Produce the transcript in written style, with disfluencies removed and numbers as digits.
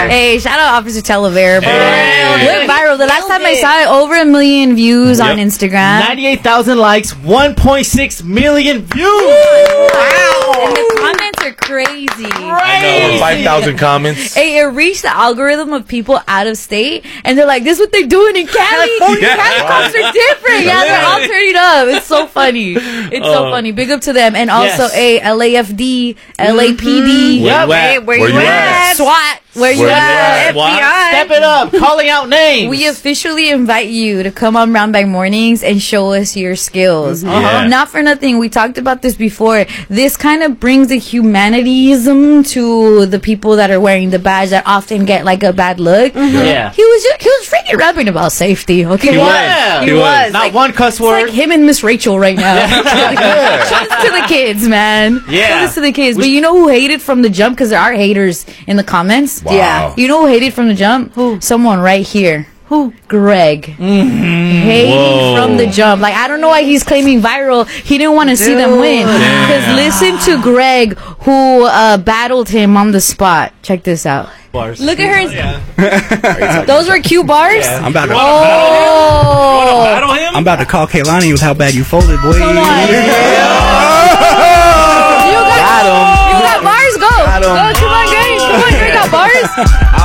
Hey, shout out Officer Talavera. Went viral. The last time I saw it, over 1 million views on Instagram. 98,000 likes, 1.6 million views. Wow. And the comments are crazy. I know, 5,000 comments. Hey, it reached the algorithm of people out of state, and they're like, this is what they're doing in Cali. Cali cops are different. Yeah, they're all turning up. It's so funny. It's so funny. Big up to them. And also, LAFD, LAPD. Where you at? SWAT. Where you at? FBI. Step it up. Calling out names. We officially invite you to come on Brown Bag Mornings and show us your skills. Not for nothing. We talked about this before. This kind of brings the humanityism to the people that are wearing the badge that often get like a bad look. Yeah. He was freaking rapping about safety. Okay. He was. Not one cuss word. It's like him and Miss Rachel right now. Shout out to the kids, man. Yeah. Shout out to the kids. But you know who hated from the jump? Because there are haters in the comments. Wow. Yeah. You know who hated from the jump? Who? Someone right here. Who? Greg. Hating from the jump. Like, I don't know why he's claiming viral. He didn't want to see them win. Because listen to Greg, who battled him on the spot. Check this out. Bars. Look at her. Those were cute bars? Yeah. I'm about to battle him? I'm about to call Kaylani with how bad you folded, boy. Come on. You got bars? Go. Come on, guys. Come on, you got bars?